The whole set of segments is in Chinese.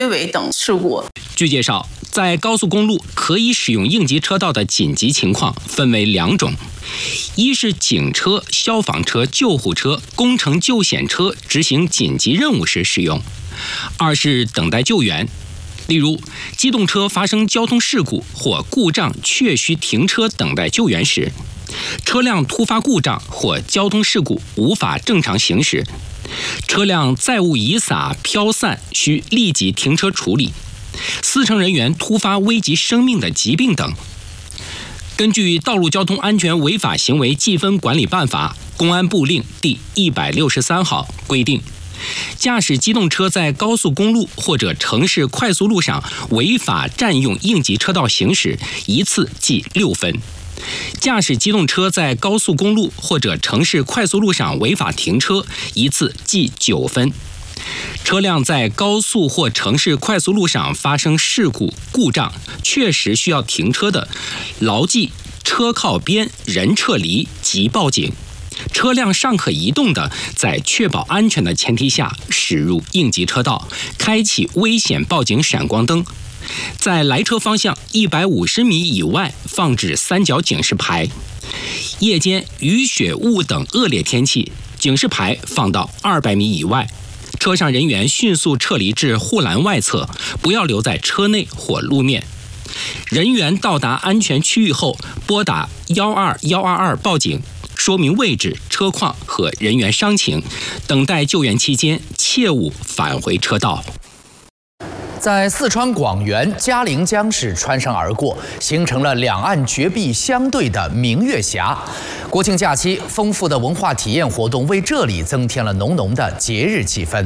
尾等事故。 据介绍，在高速公路可以使用应急车道的紧急情况分为2种：一是警车、消防车、救护车、工程救险车执行紧急任务时使用；二是等待救援。例如，机动车发生交通事故或故障确需停车等待救援时，车辆突发故障或交通事故无法正常行驶，车辆载物遗撒、飘散需立即停车处理，司乘人员突发危及生命的疾病等。根据《道路交通安全违法行为记分管理办法》公安部令第163号规定，驾驶机动车在高速公路或者城市快速路上违法占用应急车道行驶，一次记6分；驾驶机动车在高速公路或者城市快速路上违法停车，一次记9分。车辆在高速或城市快速路上发生事故、故障，确实需要停车的，牢记车靠边、人撤离即报警。车辆尚可移动的，在确保安全的前提下驶入应急车道，开启危险报警闪光灯。在来车方向150米以外放置3角警示牌。夜间雨雪雾等恶劣天气，警示牌放到200米以外。车上人员迅速撤离至护栏外侧，不要留在车内或路面。人员到达安全区域后，拨打12122报警，说明位置、车况和人员伤情。等待救援期间，切勿返回车道。 在四川广元嘉陵江市穿山而过，形成了两岸绝壁相对的明月峡。国庆假期，丰富的文化体验活动为这里增添了浓浓的节日气氛。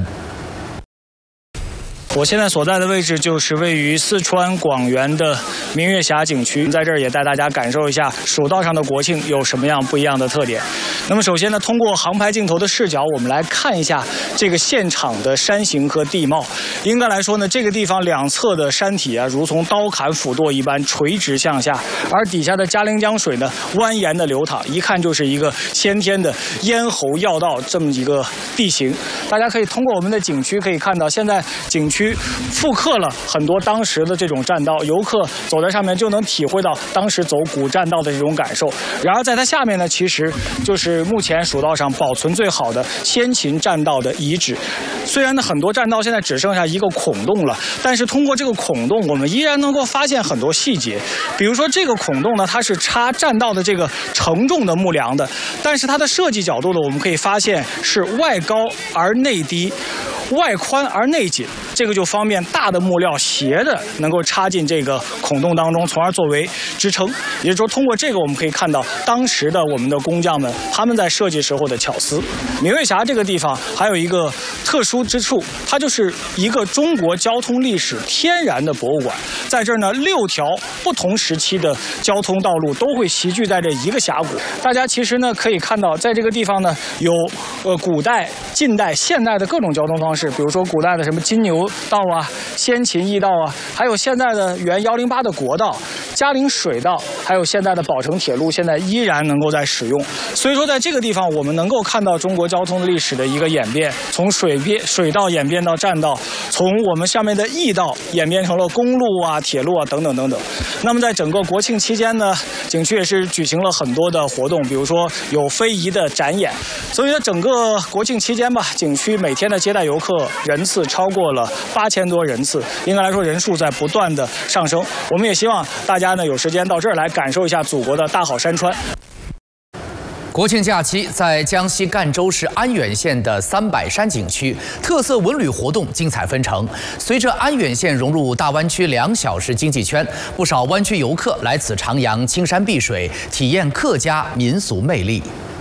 我现在所在的位置就是位于四川广元的明月峡景区，在这儿也带大家感受一下蜀道上的国庆有什么样不一样的特点。那么首先呢，通过航拍镜头的视角，我们来看一下这个现场的山形和地貌。应该来说呢，这个地方两侧的山体啊，如同刀砍斧剁一般垂直向下，而底下的嘉陵江水呢，蜿蜒的流淌，一看就是一个先天的咽喉要道这么一个地形。大家可以通过我们的景区可以看到，现在景区复刻了很多当时的这种栈道，游客走在上面就能体会到当时走古栈道的这种感受。然而在它下面呢，其实就是目前蜀道上保存最好的先秦栈道的遗址。虽然呢很多栈道现在只剩下一个孔洞了，但是通过这个孔洞，我们依然能够发现很多细节。比如说这个孔洞呢，它是插栈道的这个承重的木梁的，但是它的设计角度呢，我们可以发现是外高而内低，外宽而内紧，这个就方便大的木料斜的能够插进这个孔洞当中，从而作为支撑。也就是说，通过这个我们可以看到当时的我们的工匠们他们在设计时候的巧思。明月峡这个地方还有一个特殊之处，它就是一个中国交通历史天然的博物馆。在这儿呢，6条不同时期的交通道路都会齐聚在这一个峡谷。大家其实呢可以看到，在这个地方呢有古代、近代、现代的各种交通方式，比如说古代的什么金牛道啊、先秦驿道啊，还有现在的原108的国道、嘉陵水道，还有现在的宝成铁路，现在依然能够在使用。所以说，在这个地方我们能够看到中国交通的历史的一个演变，从水道演变到栈道，从我们下面的驿道演变成了公路啊、铁路啊等等等等。那么在整个国庆期间呢，景区也是举行了很多的活动，比如说有非遗的展演。所以呢，整个国庆期间吧，景区每天的接待游客人次超过了8000多人次，应该来说人数在不断的上升。我们也希望大家呢有时间到这儿来感受一下祖国的大好山川。 国庆假期，在江西赣州市安远县的300山景区，特色文旅活动精彩纷呈。随着安远县融入大湾区2小时经济圈，不少湾区游客来此徜徉青山碧水，体验客家民俗魅力。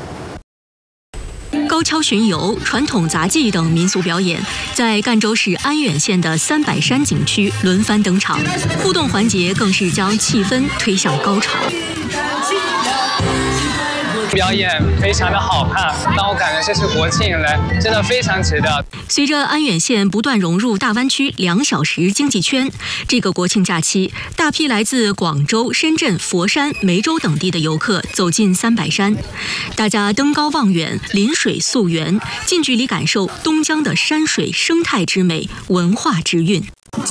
高跷巡游、传统杂技等民俗表演，在赣州市安远县的300山景区轮番登场，互动环节更是将气氛推向高潮。 表演非常的好看，让我感觉这次国庆来真的非常值得。 随着安远县不断融入大湾区2小时经济圈，这个国庆假期，大批来自广州、深圳、佛山、梅州等地的游客走进300山，大家登高望远，临水溯源，近距离感受东江的山水生态之美、文化之韵。